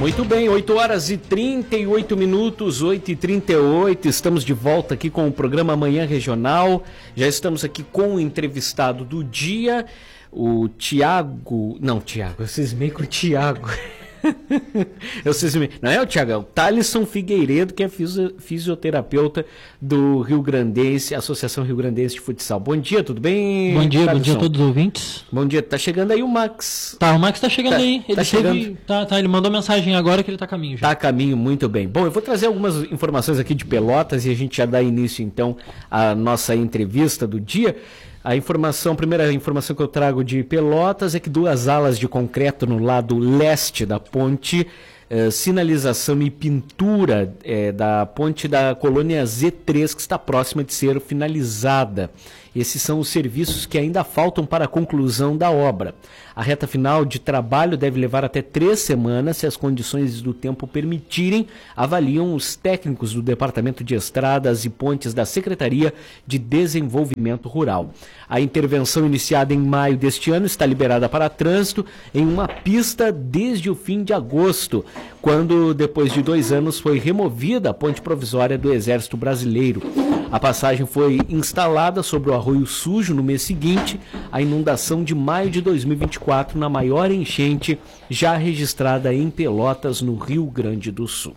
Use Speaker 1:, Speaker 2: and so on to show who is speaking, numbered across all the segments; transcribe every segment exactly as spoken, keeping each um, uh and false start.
Speaker 1: Muito bem, oito horas e trinta e oito minutos, oito e trinta e oito, estamos de volta aqui com o programa Manhã Regional. Já estamos aqui com o entrevistado do dia, o Tiago, não, Tiago, eu cismei com o Tiago. Eu cismei, não é o Tiago, é o Thalisson Figueiredo, que é fisio, fisioterapeuta do Rio Grandense, Associação Rio Grandense de Futsal. Bom dia, tudo bem?
Speaker 2: Bom dia,
Speaker 1: Thalisson?
Speaker 2: Bom dia a todos os ouvintes.
Speaker 1: Bom dia, tá chegando aí o Max.
Speaker 2: Tá, o Max tá chegando
Speaker 1: tá,
Speaker 2: aí. Ele
Speaker 1: tá chegando.
Speaker 2: Teve, tá, tá, ele mandou mensagem agora que ele tá a caminho já.
Speaker 1: Tá a caminho, muito bem. Bom, eu vou trazer algumas informações aqui de Pelotas e a gente já dá início então à nossa entrevista do dia. A informação, a primeira informação que eu trago de Pelotas é que duas alas de concreto no lado leste da ponte, eh, sinalização e pintura eh, da ponte da colônia Z três, que está próxima de ser finalizada. Esses são os serviços que ainda faltam para a conclusão da obra. A reta final de trabalho deve levar até três semanas, se as condições do tempo permitirem, avaliam os técnicos do Departamento de Estradas e Pontes da Secretaria de Desenvolvimento Rural. A intervenção iniciada em maio deste ano está liberada para trânsito em uma pista desde o fim de agosto, quando, depois de dois anos, foi removida a ponte provisória do Exército Brasileiro. A passagem foi instalada sobre o Arroio Sujo no mês seguinte à inundação de maio de dois mil e vinte e quatro, na maior enchente já registrada em Pelotas, no Rio Grande do Sul.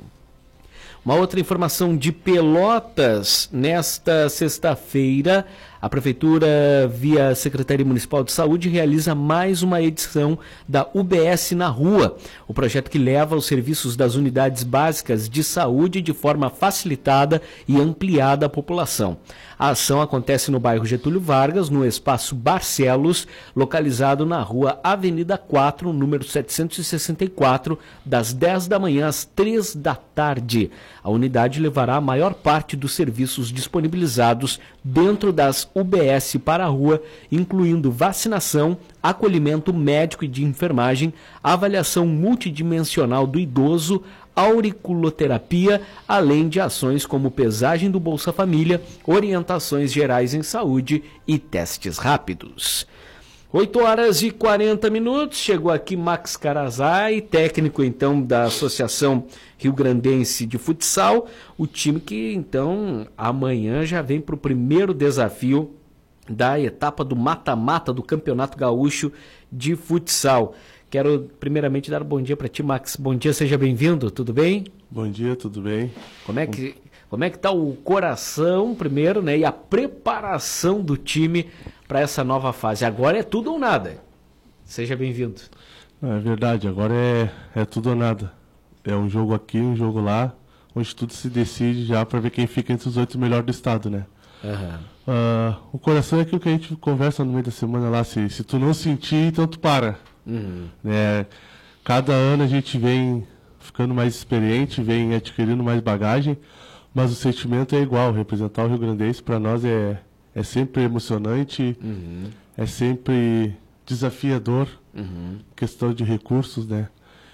Speaker 1: Uma outra informação de Pelotas, nesta sexta-feira, a Prefeitura, via Secretaria Municipal de Saúde, realiza mais uma edição da U B S na Rua, o projeto que leva os serviços das unidades básicas de saúde de forma facilitada e ampliada à população. A ação acontece no bairro Getúlio Vargas, no espaço Barcelos, localizado na rua Avenida quatro, número setecentos e sessenta e quatro, das dez da manhã às três da tarde. A unidade levará a maior parte dos serviços disponibilizados dentro das U B S para a rua, incluindo vacinação, acolhimento médico e de enfermagem, avaliação multidimensional do idoso, auriculoterapia, além de ações como pesagem do Bolsa Família, orientações gerais em saúde e testes rápidos. oito horas e quarenta minutos, chegou aqui Max Carazai, técnico então da Associação Rio Grandense de Futsal, o time que então amanhã já vem para o primeiro desafio da etapa do mata-mata do Campeonato Gaúcho de Futsal. Quero primeiramente dar um bom dia para ti, Max. Bom dia, seja bem-vindo, tudo bem?
Speaker 3: Bom dia, tudo bem.
Speaker 1: Como é que como é que tá o coração primeiro, né, e a preparação do time para essa nova fase? Agora é tudo ou nada. Seja bem-vindo.
Speaker 3: É verdade, agora é, é tudo ou nada. É um jogo aqui, um jogo lá, onde tudo se decide já para ver quem fica entre os oito melhores do estado, né? Uhum. Uh, o coração é aquilo que a gente conversa no meio da semana lá, se, se tu não sentir, então tu para. Uhum. É, cada ano a gente vem ficando mais experiente, vem adquirindo mais bagagem, mas o sentimento é igual. Representar o Rio Grandense para nós é, é sempre emocionante, uhum. é sempre desafiador, uhum. questão de recursos, né?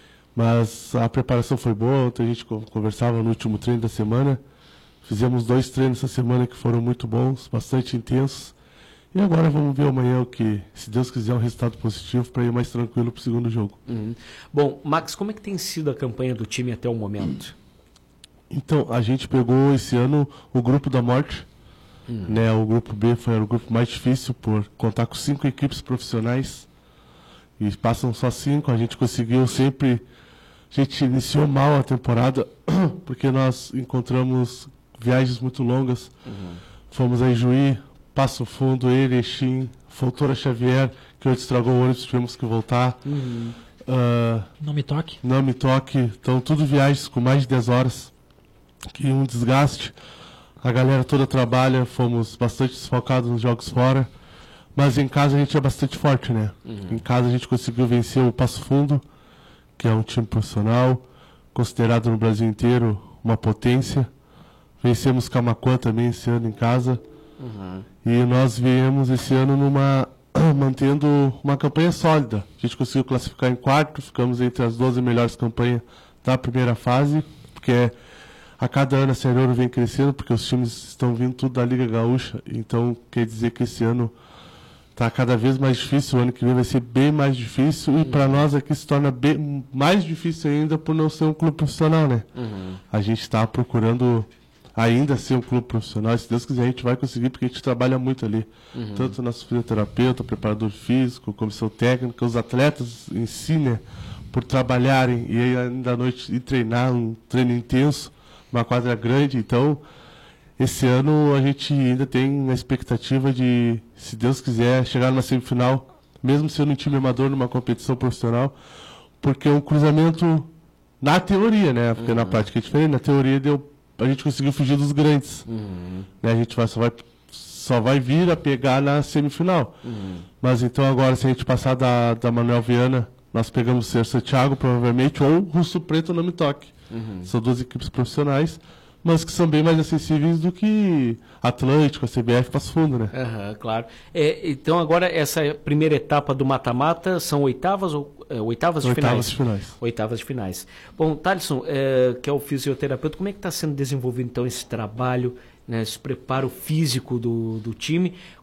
Speaker 3: Mas a preparação foi boa. Ontem a gente conversava no último treino da semana, fizemos dois treinos essa semana que foram muito bons, bastante intensos. E agora vamos ver amanhã o que, se Deus quiser, um resultado positivo para ir mais tranquilo para o segundo jogo.
Speaker 1: Uhum. Bom, Max, como é que tem sido a campanha do time até o momento?
Speaker 3: Então, a gente pegou esse ano o grupo da morte. Uhum. Né? O grupo B foi o grupo mais difícil por contar com cinco equipes profissionais. E passam só cinco. A gente conseguiu sempre... A gente iniciou mal a temporada porque nós encontramos viagens muito longas. Uhum. Fomos a Ijuí, Passo Fundo, Erechim, Fontoura Xavier, que hoje estragou o ônibus, tivemos que voltar. Uhum. Uh,
Speaker 2: não me toque.
Speaker 3: Não me toque. Então, tudo viagens com mais de dez horas, que um desgaste. A galera toda trabalha, fomos bastante desfocados nos jogos fora. Mas em casa a gente é bastante forte, né? Uhum. Em casa a gente conseguiu vencer o Passo Fundo, que é um time profissional, considerado no Brasil inteiro uma potência. Vencemos Camaquã também esse ano em casa. Uhum. E nós viemos esse ano numa mantendo uma campanha sólida. A gente conseguiu classificar em quarto, ficamos entre as doze melhores campanhas da primeira fase, porque a cada ano a Série Ouro vem crescendo, porque os times estão vindo tudo da Liga Gaúcha. Então quer dizer que esse ano tá cada vez mais difícil, o ano que vem vai ser bem mais difícil, e para nós aqui se torna bem mais difícil ainda por não ser um clube profissional, né? Uhum. A gente está procurando ainda ser um clube profissional, se Deus quiser a gente vai conseguir, porque a gente trabalha muito ali. Uhum. Tanto o nosso fisioterapeuta, preparador físico, comissão técnica, os atletas em si, né? Por trabalharem e aí ainda à noite ir treinar, um treino intenso, uma quadra grande, então esse ano a gente ainda tem a expectativa de, se Deus quiser, chegar na semifinal, mesmo sendo um time amador numa competição profissional, porque é um cruzamento na teoria, né? Porque uhum. na prática é diferente. Na teoria deu, a gente conseguiu fugir dos grandes. Uhum. Né? A gente vai, só, vai, só vai vir a pegar na semifinal. Uhum. Mas então agora, se a gente passar da, da Manuel Viana, nós pegamos o Ser Santiago, provavelmente, ou o Russo Preto Não Me Toque. Uhum. São duas equipes profissionais, mas que são bem mais acessíveis do que Atlântico, a C B F, Passo Fundo, né?
Speaker 1: Uhum, claro. É, então agora essa primeira etapa do mata-mata são oitavas ou é, oitavas de
Speaker 3: oitavas
Speaker 1: finais?
Speaker 3: de finais.
Speaker 1: Oitavas de finais. Bom, Thalisson, é, que é o fisioterapeuta, como é que está sendo desenvolvido então esse trabalho, né, esse preparo físico do, do time